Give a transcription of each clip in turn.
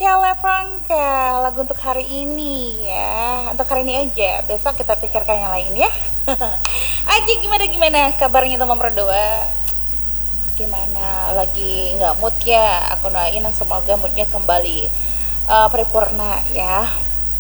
Michelle Franca, lagu untuk hari ini ya. Untuk hari ini aja, besok kita pikirkan yang lain ya. Aji gimana kabarnya teman berdoa? Gimana, lagi nggak mood ya? Aku doain semoga moodnya kembali paripurna ya.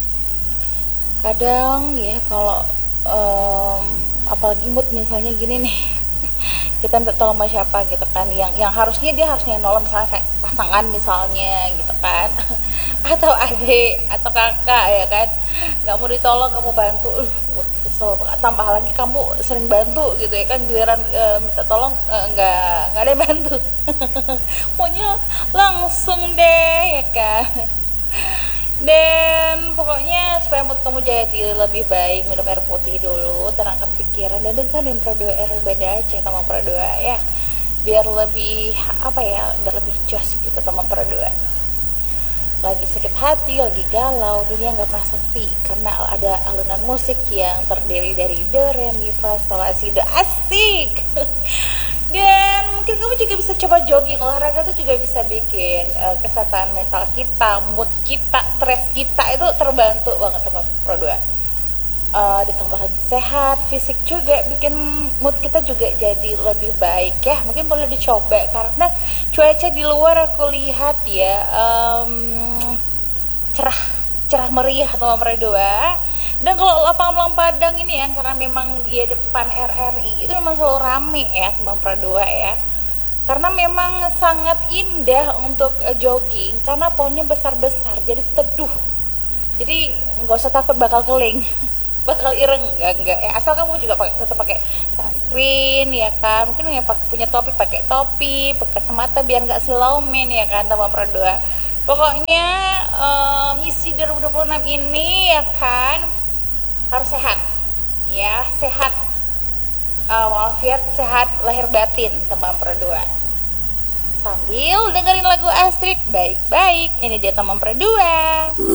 Kadang ya kalau apalagi mood misalnya gini nih, kita minta tolong sama siapa gitu kan, yang harusnya dia harusnya nolong, misalnya kayak pasangan misalnya gitu kan, atau adik atau kakak ya kan, nggak mau ditolong, kamu bantu, kesel. Tambah lagi kamu sering bantu gitu ya kan, giliran minta tolong nggak ada yang bantu. Pokoknya langsung deh ya kan. Dan pokoknya supaya mood kamu jadi lebih baik, minum air putih dulu, tenangkan pikiran, dan dengerin Pradoa RBD Aceh teman Pradoa ya, biar lebih biar lebih jos gitu teman Pradoa. Lagi sakit hati, lagi galau, dunia nggak pernah sepi karena ada alunan musik yang terdiri dari do, re, mi, fa, sol, la, si, do. Asik. Dan mungkin kamu juga bisa coba jogging, olahraga tuh juga bisa bikin kesehatan mental kita, mood kita, stres kita itu terbantu banget teman Pradoa. Ditambah lagi sehat, fisik juga bikin mood kita juga jadi lebih baik ya. Mungkin perlu dicoba karena cuaca di luar aku lihat ya cerah meriah teman Pradoa. Dan kalau lapangan Padang ini ya, karena memang di depan RRI itu memang selalu rame ya teman Pradoa ya, karena memang sangat indah untuk jogging karena pohonnya besar-besar jadi teduh, jadi nggak usah takut bakal kering bakal ireng, enggak ya, asal kamu juga tetap pakai sunscreen ya kan, mungkin yang punya topi pakai topi, pakai kacamata biar nggak silau men ya kan teman Pradoa. Pokoknya misi 2026 ini ya kan harus sehat ya, sehat walafiat, sehat lahir batin teman Pradoa, sambil dengerin lagu Astrid baik-baik. Ini dia teman Pradoa.